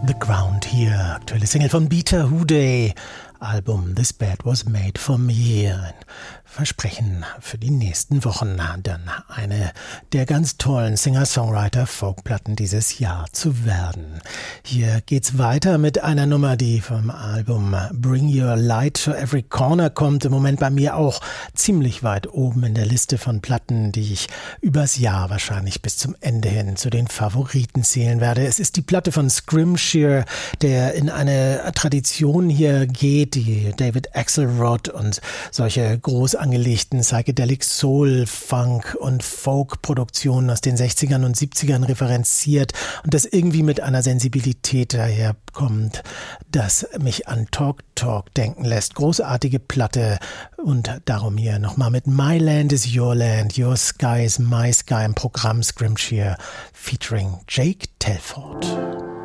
The Ground hier, aktuelle Single von Beater Hooday, Album This Bed Was Made For Me. Ein Versprechen für die nächsten Wochen, dann eine der ganz tollen Singer-Songwriter-Folkplatten dieses Jahr zu werden. Hier geht's weiter mit einer Nummer, die vom Album Bring Your Light to Every Corner kommt. Im Moment bei mir auch ziemlich weit oben in der Liste von Platten, die ich übers Jahr wahrscheinlich bis zum Ende hin zu den Favoriten zählen werde. Es ist die Platte von Scrimshire, der in eine Tradition hier geht, die David Axelrod und solche groß angelegten Psychedelic Soul, Funk und Folk-Produktionen aus den 60ern und 70ern referenziert und das irgendwie mit einer Sensibilität daherkommt, das mich an Talk Talk denken lässt. Großartige Platte und darum hier nochmal mit My Land is Your Land, Your Sky is My Sky im Programm Scrimshire featuring Jake Telford.